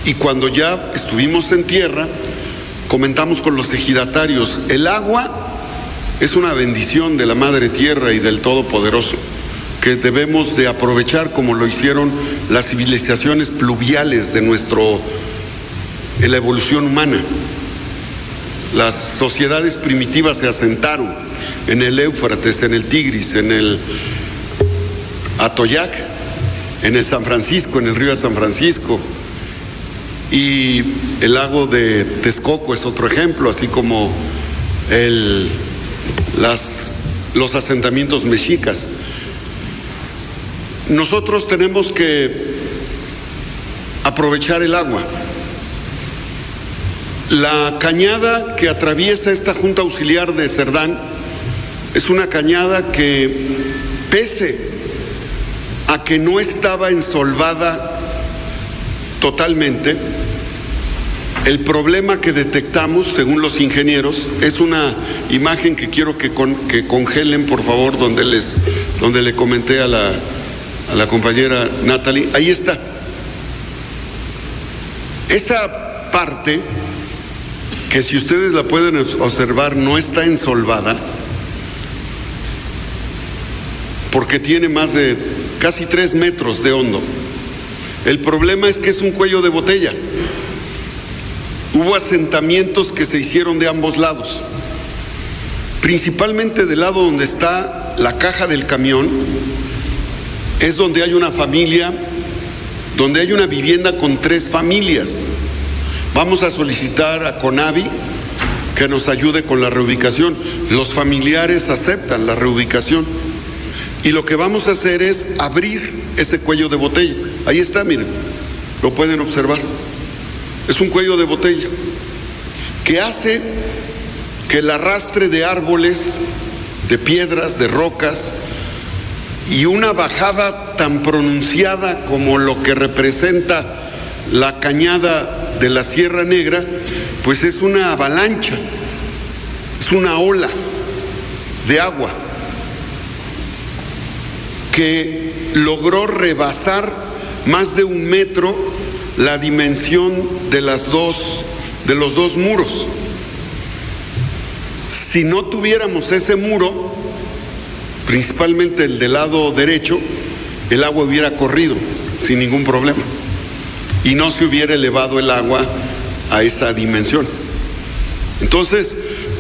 Y cuando ya estuvimos en tierra, comentamos con los ejidatarios, el agua es una bendición de la Madre Tierra y del Todopoderoso, que debemos de aprovechar como lo hicieron las civilizaciones pluviales en la evolución humana. Las sociedades primitivas se asentaron en el Éufrates, en el Tigris, en el Atoyac, en el San Francisco, en el río de San Francisco, y el lago de Texcoco es otro ejemplo, así como los asentamientos mexicas. Nosotros tenemos que aprovechar el agua. La cañada que atraviesa esta Junta Auxiliar de Cerdán es una cañada que, pese a que no estaba ensolvada totalmente, el problema que detectamos, según los ingenieros, es una imagen que quiero que congelen, por favor, donde le comenté a la compañera Natalie. Ahí está. Esa parte, que si ustedes la pueden observar, no está ensolvada, porque tiene más de casi 3 metros de hondo. El problema es que es un cuello de botella. Hubo asentamientos que se hicieron de ambos lados, principalmente del lado donde está la caja del camión, es donde hay una familia, donde hay una vivienda con 3 familias. Vamos a solicitar a CONAVI que nos ayude con la reubicación. Los familiares aceptan la reubicación. Y lo que vamos a hacer es abrir ese cuello de botella. Ahí está, miren, lo pueden observar. Es un cuello de botella que hace que el arrastre de árboles, de piedras, de rocas y una bajada tan pronunciada como lo que representa la cañada de la Sierra Negra, pues es una avalancha, es una ola de agua que logró rebasar más de 1 metro la dimensión de los dos muros. Si no tuviéramos ese muro, principalmente el del lado derecho, el agua hubiera corrido sin ningún problema y no se hubiera elevado el agua a esa dimensión. Entonces,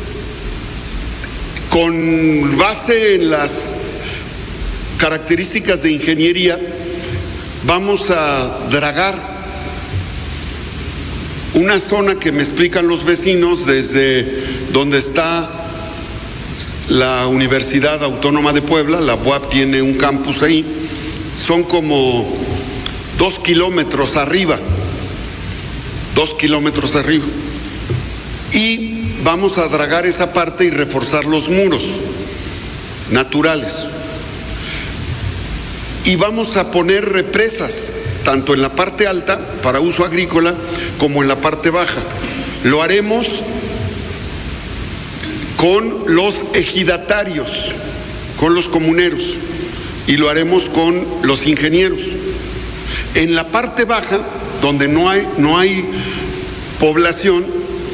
con base en las características de ingeniería, vamos a dragar una zona que me explican los vecinos desde donde está la Universidad Autónoma de Puebla. La UAP tiene un campus ahí, son como 2 kilómetros arriba, 2 kilómetros arriba, y vamos a dragar esa parte y reforzar los muros naturales, y vamos a poner represas tanto en la parte alta para uso agrícola como en la parte baja. Lo haremos con los ejidatarios, con los comuneros, y lo haremos con los ingenieros. En la parte baja, donde no hay población,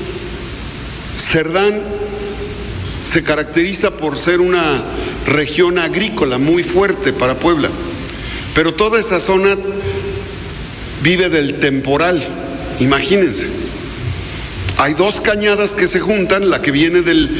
Cerdán se caracteriza por ser una región agrícola muy fuerte para Puebla, pero toda esa zona vive del temporal. Imagínense, hay 2 cañadas que se juntan, la que viene del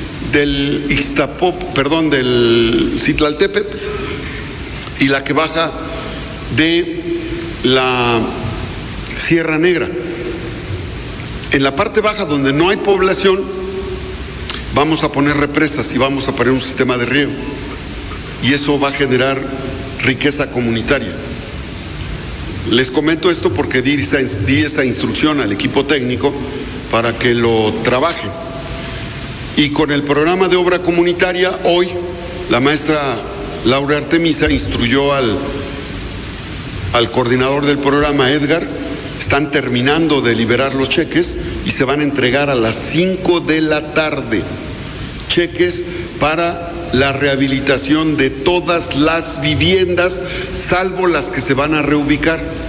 Citlaltépetl, y la que baja de la Sierra Negra. En la parte baja, donde no hay población, vamos a poner represas y vamos a poner un sistema de riego, y eso va a generar riqueza comunitaria. Les comento esto porque di esa instrucción al equipo técnico para que lo trabaje. Y con el programa de obra comunitaria, hoy la maestra Laura Artemisa instruyó al coordinador del programa, Edgar. Están terminando de liberar los cheques y se van a entregar a las 5 de la tarde. Cheques para la rehabilitación de todas las viviendas, salvo las que se van a reubicar.